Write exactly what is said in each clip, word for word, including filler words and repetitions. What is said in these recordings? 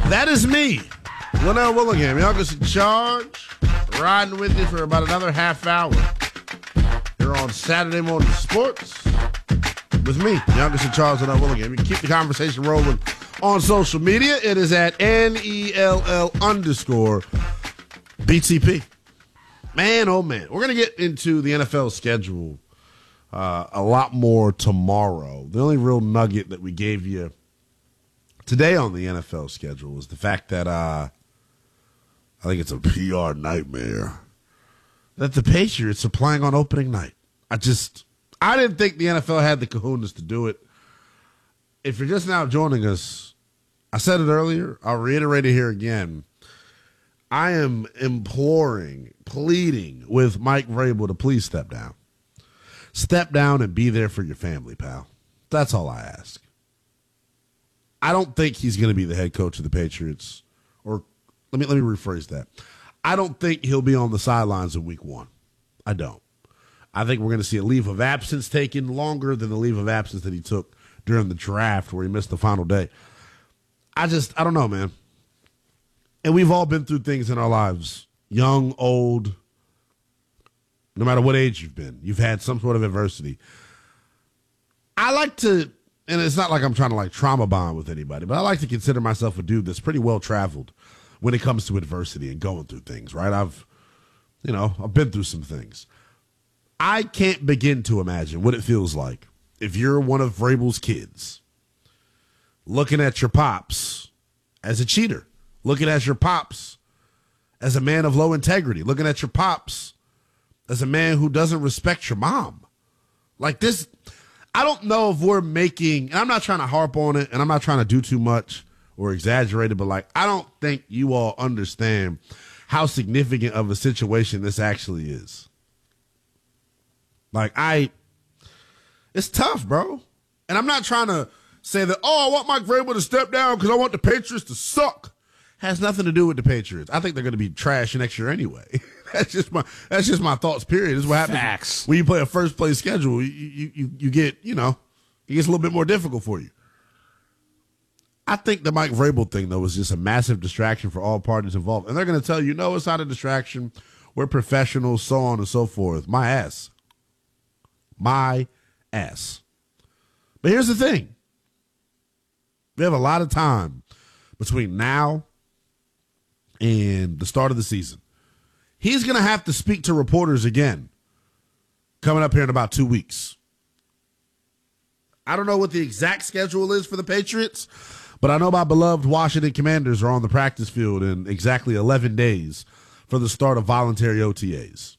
That is me, Linnell Willingham, youngest in charge, riding with you for about another half hour here on Saturday Morning Sports with me, youngest in charge, Linnell Willingham. You can keep the conversation rolling on social media. It is at N E L L underscore B T P. Man, oh man, we're going to get into the N F L schedule uh, a lot more tomorrow. The only real nugget that we gave you today on the N F L schedule is the fact that uh, I think it's a P R nightmare that the Patriots are playing on opening night. I just, I didn't think the N F L had the kahunas to do it. If you're just now joining us, I said it earlier, I'll reiterate it here again. I am imploring, pleading with Mike Vrabel to please step down. Step down and be there for your family, pal. That's all I ask. I don't think he's going to be the head coach of the Patriots. Or let me let me rephrase that. I don't think he'll be on the sidelines in week one. I don't. I think we're going to see a leave of absence taken longer than the leave of absence that he took during the draft where he missed the final day. I just, I don't know, man. And we've all been through things in our lives, young, old, no matter what age you've been. You've had some sort of adversity. I like to, and it's not like I'm trying to like trauma bond with anybody, but I like to consider myself a dude that's pretty well traveled when it comes to adversity and going through things, right? I've, you know, I've been through some things. I can't begin to imagine what it feels like if you're one of Vrabel's kids looking at your pops as a cheater, looking at your pops as a man of low integrity, looking at your pops as a man who doesn't respect your mom. Like this, I don't know if we're making, and I'm not trying to harp on it, and I'm not trying to do too much or exaggerate it, but like, I don't think you all understand how significant of a situation this actually is. Like, I, it's tough, bro. And I'm not trying to say that, oh, I want Mike Vrabel to step down because I want the Patriots to suck. Has nothing to do with the Patriots. I think they're going to be trash next year anyway. That's just my that's just my thoughts, period. This is what happens Facts. when you play a first place schedule. You, you you you get, you know, it gets a little bit more difficult for you. I think the Mike Vrabel thing, though, is just a massive distraction for all parties involved. And they're going to tell you, no, it's not a distraction. We're professionals, so on and so forth. My ass. My ass. But here's the thing. We have a lot of time between now and the start of the season. He's going to have to speak to reporters again coming up here in about two weeks. I don't know what the exact schedule is for the Patriots, but I know my beloved Washington Commanders are on the practice field in exactly eleven days for the start of voluntary O T As.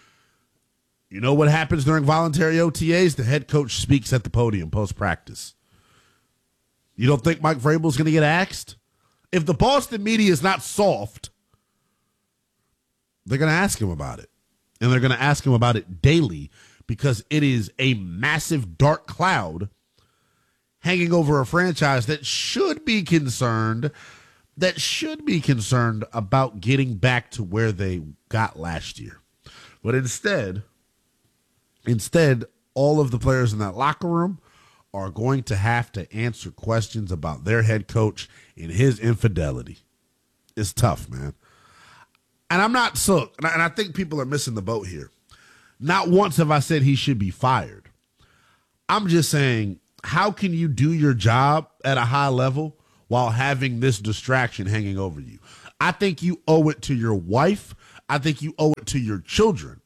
You know what happens during voluntary O T As? The head coach speaks at the podium post-practice. You don't think Mike Vrabel's going to get axed? If the Boston media is not soft, they're going to ask him about it. And they're going to ask him about it daily because it is a massive dark cloud hanging over a franchise that should be concerned, that should be concerned about getting back to where they got last year. But instead, instead, all of the players in that locker room are going to have to answer questions about their head coach and his infidelity. It's tough, man. And I'm not so, and I, and I think people are missing the boat here. Not once have I said he should be fired. I'm just saying, how can you do your job at a high level while having this distraction hanging over you? I think you owe it to your wife. I think you owe it to your children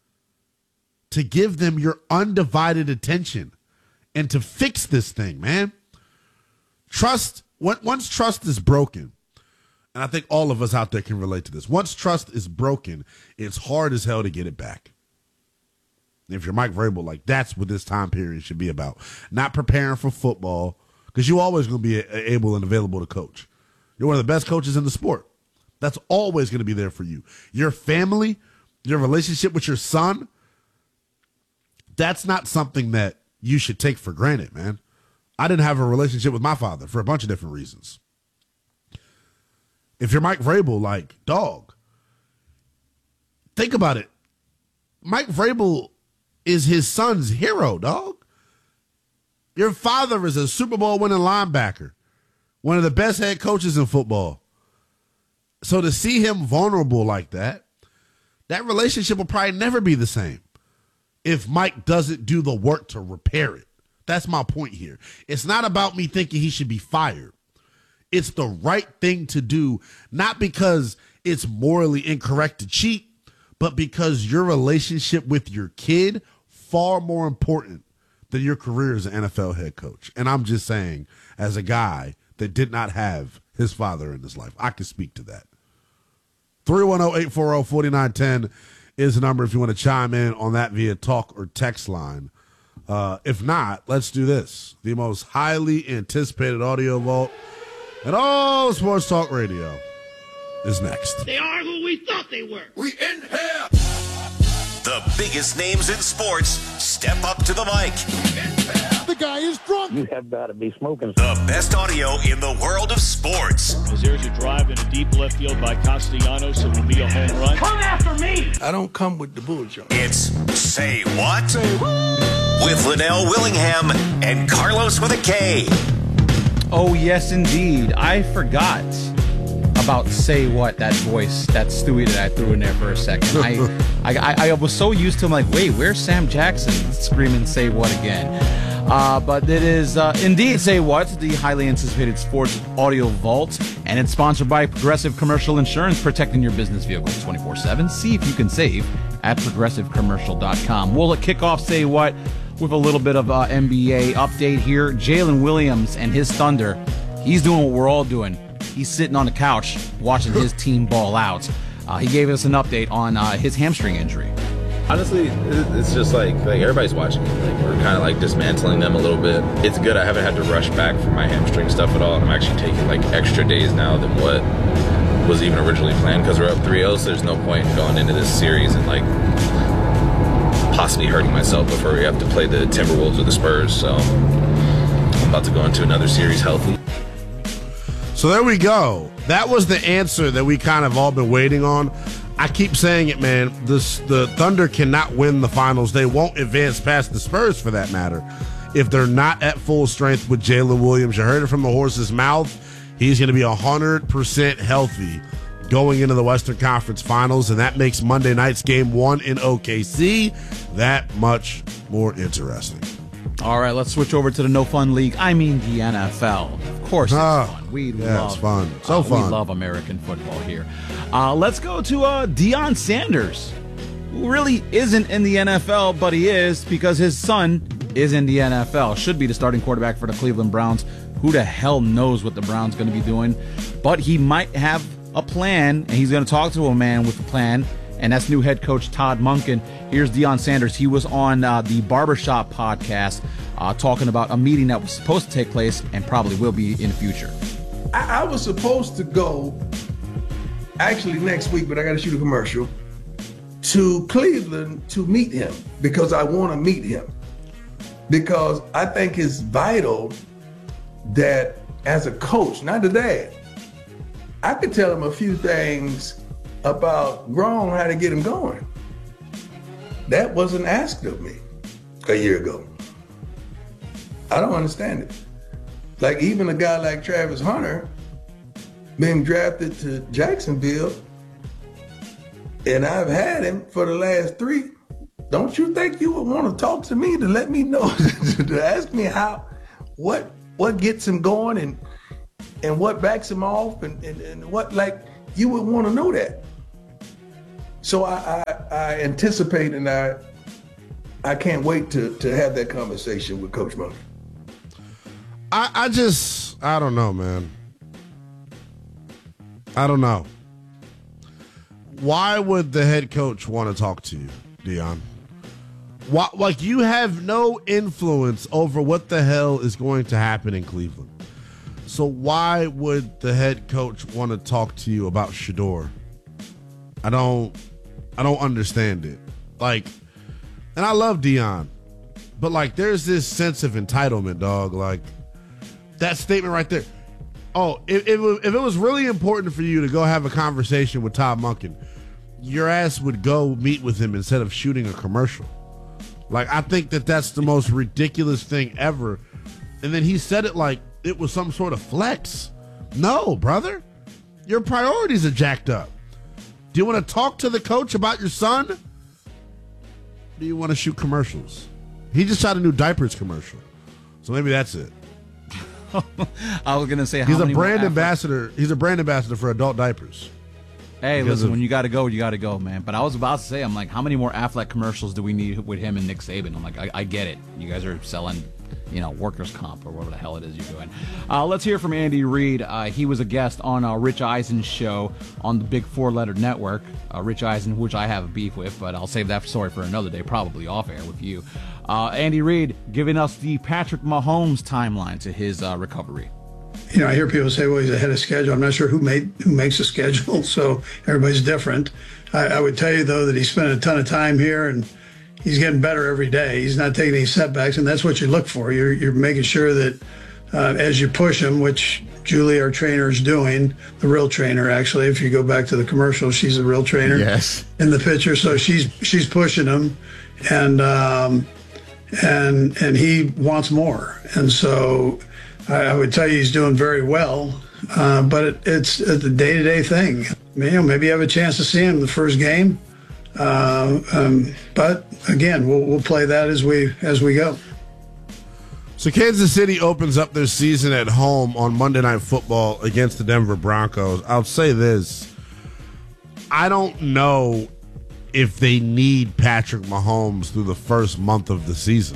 to give them your undivided attention and to fix this thing, man. Trust, once trust is broken, and I think all of us out there can relate to this. Once trust is broken, it's hard as hell to get it back. If you're Mike Vrabel, like that's what this time period should be about. Not preparing for football, because you're always going to be able and available to coach. You're one of the best coaches in the sport. That's always going to be there for you. Your family, your relationship with your son, that's not something that you should take for granted, man. I didn't have a relationship with my father for a bunch of different reasons. If you're Mike Vrabel, like, dog, think about it. Mike Vrabel is his son's hero, dog. Your father is a Super Bowl winning linebacker One of the best head coaches in football. So to see him vulnerable like that, that relationship will probably never be the same if Mike doesn't do the work to repair it. That's my point here. It's not about me thinking he should be fired. It's the right thing to do, not because it's morally incorrect to cheat, but because your relationship with your kid far more important than your career as an N F L head coach. And I'm just saying, as a guy that did not have his father in his life, I can speak to that. three one zero, eight four zero, four nine one zero is the number if you want to chime in on that via talk or text line. Uh, if not, let's do this. The most highly anticipated audio vault and all sports talk radio is next. They are who we thought they were. We in here. The biggest names in sports step up to the mic. The guy is drunk. You have got to be smoking. The best audio in the world of sports. As there's a drive in a deep left field by Castellanos, it will be a home run. Come after me! I don't come with the bullshit. It's Say What? Say what? With Linnell Willingham and Carlos with a K. Oh, yes, indeed. I forgot about Say What, that voice, that Stewie that I threw in there for a second. I, I, I was so used to him, like, wait, where's Sam Jackson screaming Say What again? Uh, but it is uh, indeed Say What, the highly anticipated sports audio vault, and it's sponsored by Progressive Commercial Insurance, protecting your business vehicles twenty-four seven. See if you can save at progressive commercial dot com. We'll kick off Say What with a little bit of uh, N B A update here. Jalen Williams and his Thunder, he's doing what we're all doing. He's sitting on the couch watching his team ball out. Uh, he gave us an update on uh, his hamstring injury. Honestly, it's just like like everybody's watching it. Like we're kind of like dismantling them a little bit. It's good. I haven't had to rush back for my hamstring stuff at all. I'm actually taking like extra days now than what was even originally planned because we're up three oh. So there's no point in going into this series and like possibly hurting myself before we have to play the Timberwolves or the Spurs. So I'm about to go into another series healthy. So there we go. That was the answer that we kind of all been waiting on. I keep saying it, man. This, the Thunder cannot win the finals. They won't advance past the Spurs, for that matter, if they're not at full strength with Jalen Williams. You heard it from the horse's mouth. He's going to be one hundred percent healthy going into the Western Conference Finals, and that makes Monday night's game one in O K C that much more interesting. All right, let's switch over to the No Fun League. I mean the N F L. Of course it's oh, fun. We yeah, love it's fun. So uh, fun. We love American football here. Uh, let's go to uh, Deion Sanders, who really isn't in the N F L, but he is because his son is in the N F L. Should be the starting quarterback for the Cleveland Browns. Who the hell knows what the Browns going to be doing? But he might have a plan, and he's going to talk to a man with a plan, and that's new head coach Todd Monken. Here's Deion Sanders. He was on uh, the Barbershop podcast uh, talking about a meeting that was supposed to take place and probably will be in the future. I, I was supposed to go actually next week, but I got to shoot a commercial, to Cleveland to meet him because I want to meet him. Because I think it's vital that as a coach, not the dad, I could tell him a few things about Gronk, how to get him going. That wasn't asked of me a year ago. I don't understand it. Like even a guy like Travis Hunter being drafted to Jacksonville, and I've had him for the last three. Don't you think you would want to talk to me to let me know, to ask me how, what, what gets him going and and what backs him off and, and, and what, like, you would want to know that. So I, I, I anticipate and I I can't wait to, to have that conversation with Coach Monken. I, I just, I don't know, man. I don't know. Why would the head coach want to talk to you, Deion? Why, like, you have no influence over what the hell is going to happen in Cleveland. So why would the head coach want to talk to you about Shedeur? I don't, I don't understand it. Like, and I love Deion, but like, there's this sense of entitlement, dog. Like that statement right there. Oh, if, if, if it was really important for you to go have a conversation with Todd Monken, your ass would go meet with him instead of shooting a commercial. Like, I think that that's the most ridiculous thing ever. And then he said it like it was some sort of flex. No, brother. Your priorities are jacked up. Do you want to talk to the coach about your son? Do you want to shoot commercials? He just shot a new diapers commercial. So maybe that's it. I was going to say, how he's a many brand more ambassador. He's a brand ambassador for adult diapers. Hey, Because listen, of- when you got to go, you got to go, man. But I was about to say, I'm like, how many more Affleck commercials do we need with him and Nick Saban? I'm like, I, I get it. You guys are selling, you know, workers' comp or whatever the hell it is you're doing. Uh, let's hear from Andy Reid. Uh, he was a guest on uh, Rich Eisen's show on the Big Four-Letter Network. Uh, Rich Eisen, which I have a beef with, but I'll save that story for another day, probably off-air with you. Uh, Andy Reid giving us the Patrick Mahomes timeline to his uh, recovery. You know, I hear people say, well, he's ahead of schedule. I'm not sure who made who makes a schedule, so everybody's different. I, I would tell you, though, that he spent a ton of time here, and he's getting better every day. He's not taking any setbacks, and that's what you look for. You're, you're making sure that uh, as you push him, which Julie, our trainer, is doing, the real trainer, actually. If you go back to the commercial, she's a real trainer Yes. in the picture. So she's she's pushing him, and um, and and he wants more. And so I, I would tell you he's doing very well, uh, but it, it's, it's a day-to-day thing. You know, maybe you have a chance to see him the first game, uh, um, but again, we'll, we'll play that as we as we go. So Kansas City opens up their season at home on Monday Night Football against the Denver Broncos. I'll say this. I don't know if they need Patrick Mahomes through the first month of the season.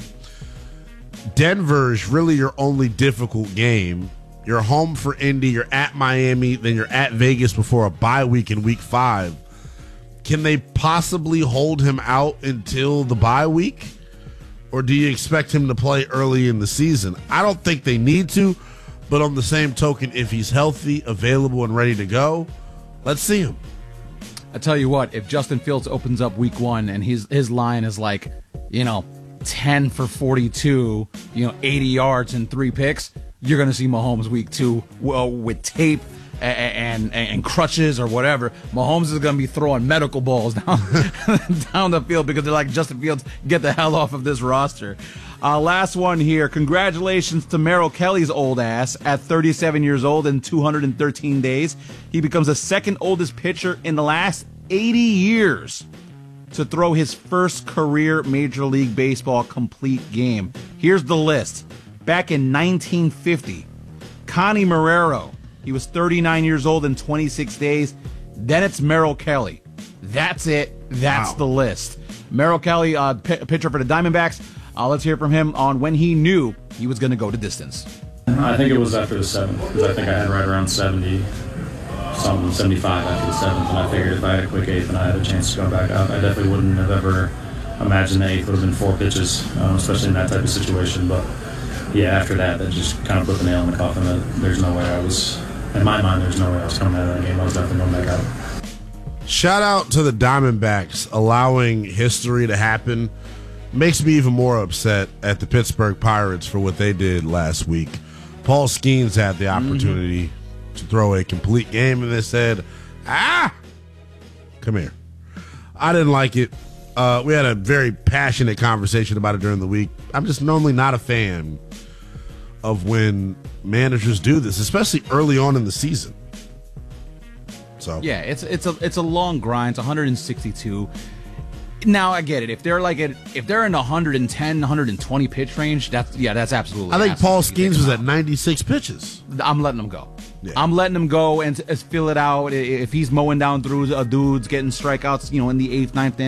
Denver is really your only difficult game. You're home for Indy, you're at Miami, then you're at Vegas before a bye week in week five. Can they possibly hold him out until the bye week? Or do you expect him to play early in the season? I don't think they need to, but on the same token, if he's healthy, available, and ready to go, let's see him. I tell you what, if Justin Fields opens up week one and his his line is like, you know, ten for forty-two, you know, eighty yards and three picks, you're going to see Mahomes week two well, with tape and, and and crutches or whatever. Mahomes is going to be throwing medical balls down down the field because they're like, Justin Fields, get the hell off of this roster. Uh, last one here. Congratulations to Merrill Kelly's old ass at thirty-seven years old and two hundred thirteen days. He becomes the second oldest pitcher in the last eighty years to throw his first career Major League Baseball complete game. Here's the list. Back in nineteen fifty, Connie Marrero. He was thirty-nine years old and twenty-six days. Then it's Merrill Kelly. That's it. That's Wow. the list. Merrill Kelly, uh, p- pitcher for the Diamondbacks. Uh, let's hear from him on when he knew he was going to go to distance. I think it was after the seventh, because I think I had right around seventy, something, seventy-five after the seventh, and I figured if I had a quick eighth and I had a chance to go back out, I definitely wouldn't have ever imagined the eighth would have been four pitches, um, especially in that type of situation. But yeah, after that, that just kind of put the nail in the coffin that there's no way I was, in my mind, there's no way I was coming out of that game. I was definitely going back out. Shout out to the Diamondbacks allowing history to happen. Makes me even more upset at the Pittsburgh Pirates for what they did last week. Paul Skeens had the opportunity mm-hmm. to throw a complete game, and they said, ah, come here. I didn't like it. Uh, we had a very passionate conversation about it during the week. I'm just normally not a fan of when managers do this, especially early on in the season. So Yeah, it's it's a it's a long grind. It's one hundred sixty-two. Now I get it. If they're like at, if they're in the one ten, one twenty pitch range, that's yeah, that's absolutely. I think absolutely Paul Skeens was out. at ninety-six pitches. I'm letting him go. Yeah. I'm letting him go and, and fill it out. If he's mowing down through uh, dudes, getting strikeouts, you know, in the eighth, ninth inning.